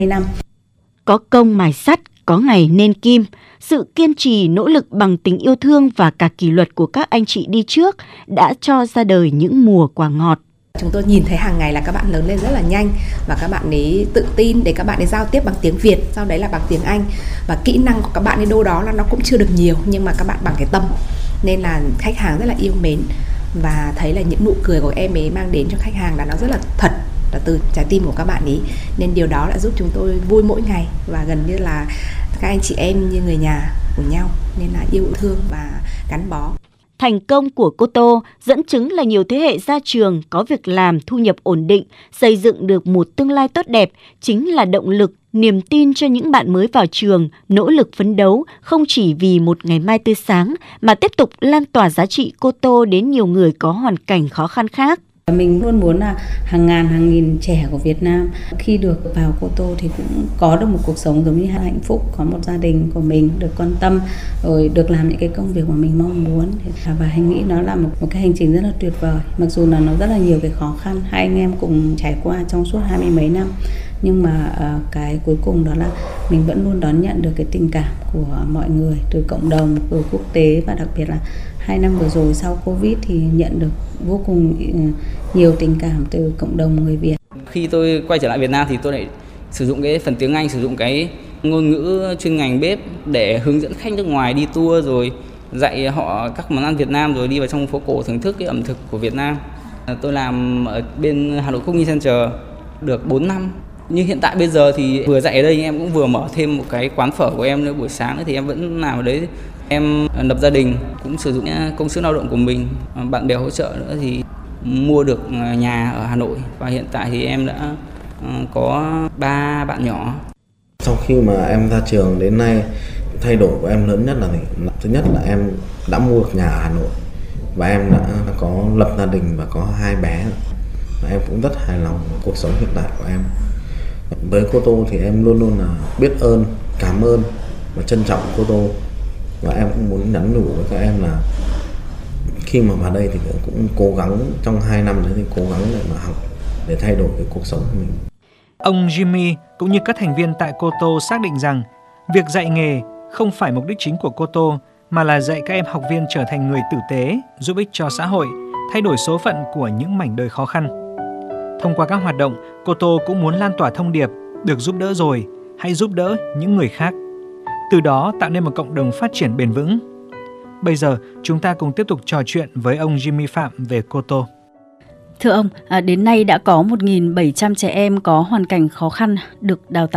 năm. Có công mài sắt, có ngày nên kim. Sự kiên trì, nỗ lực bằng tình yêu thương và cả kỷ luật của các anh chị đi trước đã cho ra đời những mùa quả ngọt. Chúng tôi nhìn thấy hàng ngày là các bạn lớn lên rất là nhanh và các bạn ấy tự tin để các bạn ấy giao tiếp bằng tiếng Việt, sau đấy là bằng tiếng Anh. Và kỹ năng của các bạn ấy đâu đó là nó cũng chưa được nhiều, nhưng mà các bạn bằng cái tâm. Nên là khách hàng rất là yêu mến và thấy là những nụ cười của em ấy mang đến cho khách hàng là nó rất là thật, là từ trái tim của các bạn ấy. Nên điều đó đã giúp chúng tôi vui mỗi ngày và gần như là các anh chị em như người nhà của nhau, nên là yêu thương và gắn bó. Thành công của cô Tô dẫn chứng là nhiều thế hệ ra trường có việc làm, thu nhập ổn định, xây dựng được một tương lai tốt đẹp, chính là động lực, niềm tin cho những bạn mới vào trường, nỗ lực phấn đấu không chỉ vì một ngày mai tươi sáng mà tiếp tục lan tỏa giá trị cô Tô đến nhiều người có hoàn cảnh khó khăn khác. Mình luôn muốn là hàng ngàn, hàng nghìn trẻ của Việt Nam khi được vào Cô Tô thì cũng có được một cuộc sống giống như hạnh phúc, có một gia đình của mình được quan tâm, rồi được làm những cái công việc mà mình mong muốn. Và Hạnh nghĩ nó là một cái hành trình rất là tuyệt vời. Mặc dù là nó rất là nhiều cái khó khăn, hai anh em cùng trải qua trong suốt 20 mấy năm. Nhưng mà cái cuối cùng đó là mình vẫn luôn đón nhận được cái tình cảm của mọi người, từ cộng đồng, từ quốc tế, và đặc biệt là 2 năm vừa rồi sau Covid thì nhận được vô cùng nhiều tình cảm từ cộng đồng người Việt. Khi tôi quay trở lại Việt Nam thì tôi lại sử dụng cái phần tiếng Anh, sử dụng cái ngôn ngữ chuyên ngành bếp để hướng dẫn khách nước ngoài đi tour, rồi dạy họ các món ăn Việt Nam, rồi đi vào trong phố cổ thưởng thức cái ẩm thực của Việt Nam. Tôi làm ở bên Hà Nội Cooking Center được 4 năm. Nhưng hiện tại bây giờ thì vừa dạy ở đây em cũng vừa mở thêm một cái quán phở của em nữa, buổi sáng nữa thì em vẫn làm ở đấy. Em lập gia đình, cũng sử dụng công sức lao động của mình, bạn bè hỗ trợ nữa thì mua được nhà ở Hà Nội. Và hiện tại thì em đã có 3 bạn nhỏ. Sau khi mà em ra trường đến nay, thay đổi của em lớn nhất là thứ nhất là em đã mua được nhà ở Hà Nội và em đã có lập gia đình và có 2 bé. Và em cũng rất hài lòng với cuộc sống hiện tại của em. Với Cô Tô thì em luôn luôn là biết ơn, cảm ơn và trân trọng Cô Tô. Và em cũng muốn nhắn nhủ với các em là khi mà vào đây thì cũng cố gắng trong 2 năm đấy thì cố gắng để mà học, để thay đổi cái cuộc sống của mình. Ông Jimmy cũng như các thành viên tại Cô Tô xác định rằng việc dạy nghề không phải mục đích chính của Cô Tô, mà là dạy các em học viên trở thành người tử tế, giúp ích cho xã hội, thay đổi số phận của những mảnh đời khó khăn. Thông qua các hoạt động, Cô Tô cũng muốn lan tỏa thông điệp được giúp đỡ rồi, hãy giúp đỡ những người khác. Từ đó tạo nên một cộng đồng phát triển bền vững. Bây giờ, chúng ta cùng tiếp tục trò chuyện với ông Jimmy Phạm về Cô Tô. Thưa ông, đến nay đã có 1.700 trẻ em có hoàn cảnh khó khăn được đào tạo.